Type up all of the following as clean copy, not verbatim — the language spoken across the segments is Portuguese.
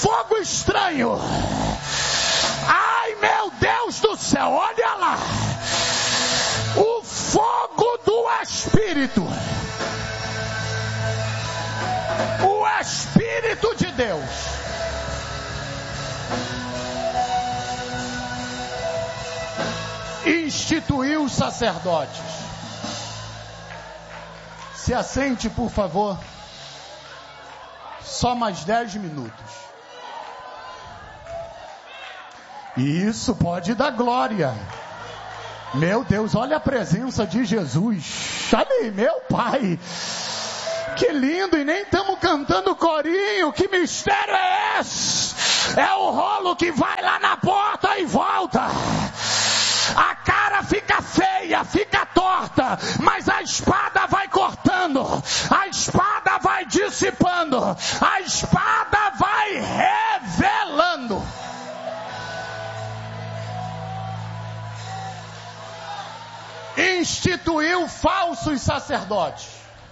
fogo estranho. Ai, meu Deus do céu, olha lá. O fogo do Espírito. O Espírito de Deus. Instituiu os sacerdotes. Se assente, por favor. Só mais 10 minutos. Isso pode dar glória. Meu Deus, olha a presença de Jesus. Olha aí, meu Pai. Que lindo, e nem estamos cantando corinho. Que mistério é esse? É o rolo que vai lá na porta e volta. A cara fica feia, fica torta, mas a espada vai cortando, a espada vai dissipando, a espada vai revelando. Instituiu falsos sacerdotes.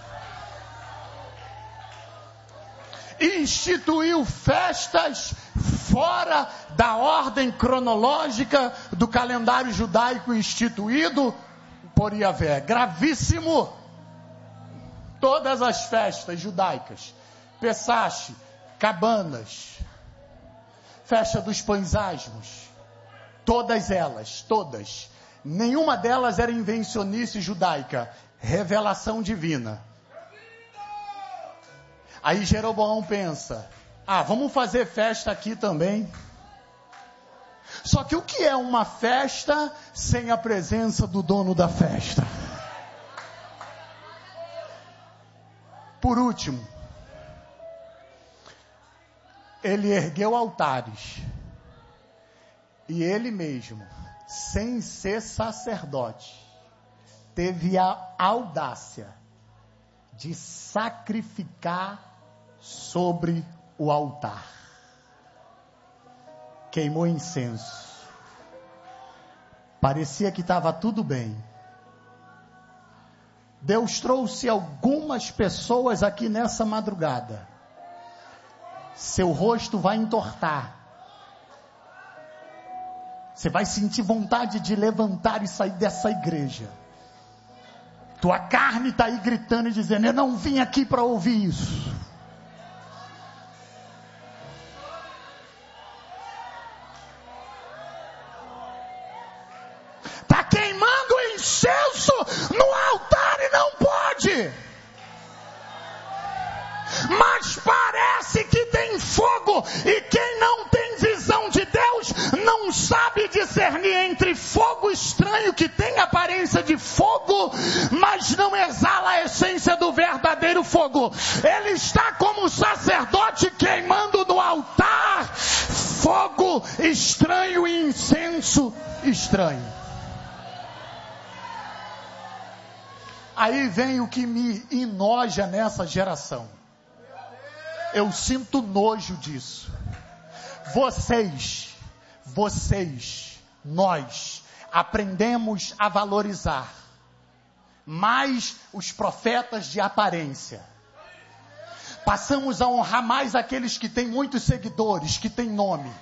Instituiu festas fora da ordem cronológica do calendário judaico instituído por Yahvé. Gravíssimo. Todas as festas judaicas, Pessach, Cabanas, festa dos pães asmos, todas elas, todas, nenhuma delas era invencionice judaica, revelação divina. Aí Jeroboão pensa, vamos fazer festa aqui também. Só que o que é uma festa sem a presença do dono da festa? Por último, ele ergueu altares. E ele mesmo, sem ser sacerdote, teve a audácia de sacrificar sobre o altar. Queimou incenso. Parecia que estava tudo bem. Deus trouxe algumas pessoas aqui nessa madrugada. Seu rosto vai entortar. Você vai sentir vontade de levantar e sair dessa igreja. Tua carne está aí gritando e dizendo, eu não vim aqui para ouvir isso. Está queimando incenso no altar e não pode. Mas parece que tem fogo, e quem não tem visão de Deus não sabe discernir entre fogo estranho que tem aparência de fogo, mas não exala a essência do verdadeiro fogo. Ele está como sacerdote queimando no altar fogo estranho e incenso estranho. Aí vem o que me enoja nessa geração. Eu sinto nojo disso. Nós aprendemos a valorizar mais os profetas de aparência. Passamos a honrar mais aqueles que têm muitos seguidores, que têm nome.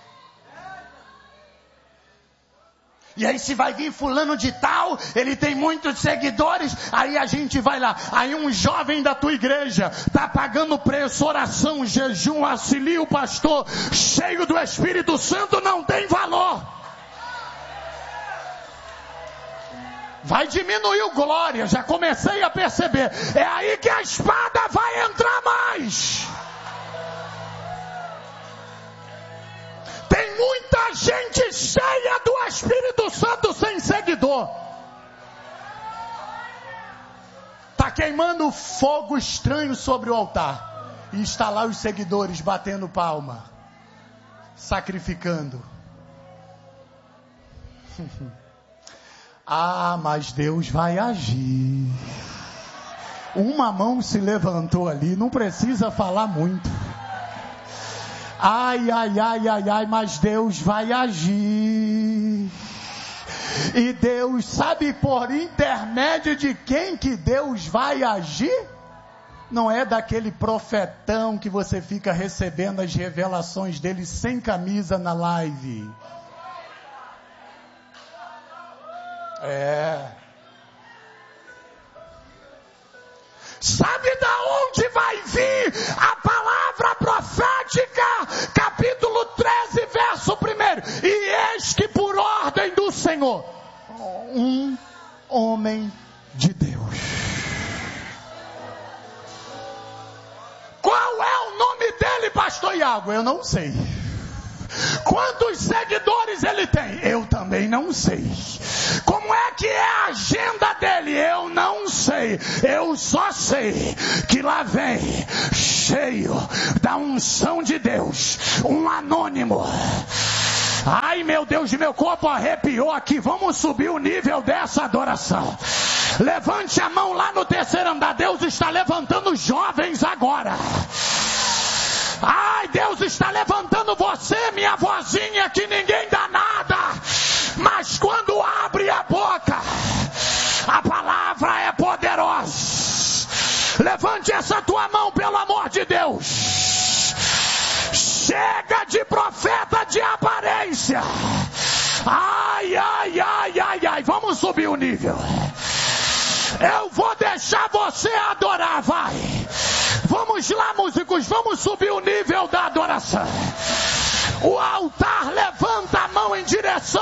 E aí se vai vir fulano de tal, ele tem muitos seguidores, aí a gente vai lá. Aí um jovem da tua igreja está pagando preço, oração, jejum, auxilia o pastor, cheio do Espírito Santo, não tem valor. Vai diminuir o glória, já comecei a perceber. É aí que a espada vai entrar mais. Tem muita gente cheia do Espírito Santo sem seguidor. Está queimando fogo estranho sobre o altar. E está lá os seguidores batendo palma, sacrificando. Mas Deus vai agir. Uma mão se levantou ali, não precisa falar muito. Ai, mas Deus vai agir. E Deus sabe por intermédio de quem que Deus vai agir? Não é daquele profetão que você fica recebendo as revelações dele sem camisa na live. Sabe da onde vai vir a palavra profética? Capítulo 13, verso 1. E eis que por ordem do Senhor, um homem de Deus. Qual é o nome dele, pastor Iago? Eu não sei. Quantos seguidores ele tem? Eu também não sei. Como é que é a agenda dele? Eu não sei. Eu só sei que lá vem, cheio da unção de Deus, um anônimo. Ai, meu Deus, meu corpo arrepiou aqui. Vamos subir o nível dessa adoração. Levante a mão lá no terceiro andar. Deus está levantando jovens agora. Ai, Deus está levantando você, minha vozinha, que ninguém dá nada. Mas quando abre a boca, a palavra é poderosa. Levante essa tua mão, pelo amor de Deus. Chega de profeta de aparência. Ai, ai, ai, ai, ai. Vamos subir o nível. Eu vou deixar você adorar, vai. Vamos lá, músicos, vamos subir o nível da adoração. O altar levanta a mão em direção